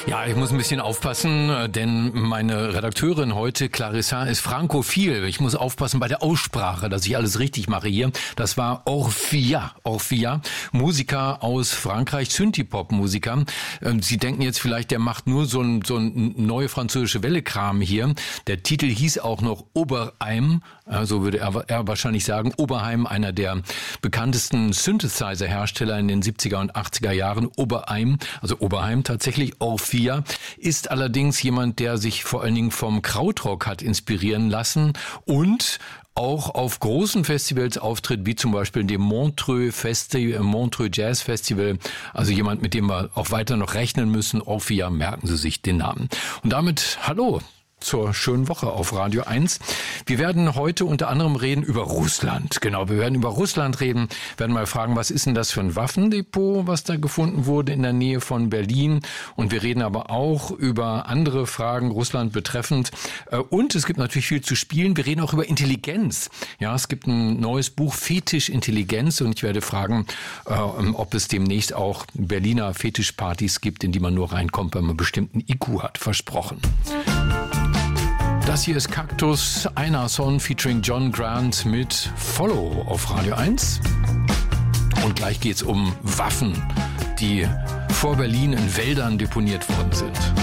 Ja, ich muss ein bisschen aufpassen, denn meine Redakteurin heute, Clarissa, ist frankophil. Ich muss aufpassen bei der Aussprache, dass ich alles richtig mache hier. Das war Orphia, Musiker aus Frankreich, Synthie-Pop-Musiker. Sie denken jetzt vielleicht, der macht nur so ein neue französische Welle-Kram hier. Der Titel hieß auch noch Oberheim, so würde er wahrscheinlich sagen. Oberheim, einer der bekanntesten Synthesizer-Hersteller in den 70er und 80er Jahren. Oberheim tatsächlich. Orphia ist allerdings jemand, der sich vor allen Dingen vom Krautrock hat inspirieren lassen und auch auf großen Festivals auftritt, wie zum Beispiel dem Montreux Jazz Festival. Also jemand, mit dem wir auch weiter noch rechnen müssen. Orphia, merken Sie sich den Namen. Und damit hallo zur schönen Woche auf Radio 1. Wir werden heute unter anderem reden über Russland. Genau, wir werden über Russland reden, werden mal fragen, was ist denn das für ein Waffendepot, was da gefunden wurde in der Nähe von Berlin. Und wir reden aber auch über andere Fragen Russland betreffend. Und es gibt natürlich viel zu spielen. Wir reden auch über Intelligenz. Ja, es gibt ein neues Buch, Fetisch Intelligenz. Und ich werde fragen, ob es demnächst auch Berliner Fetischpartys gibt, in die man nur reinkommt, wenn man einen bestimmten IQ hat. Versprochen. Das hier ist Kaktus, einer Song featuring John Grant mit Follow auf Radio 1. Und gleich geht's um Waffen, die vor Berlin in Wäldern deponiert worden sind.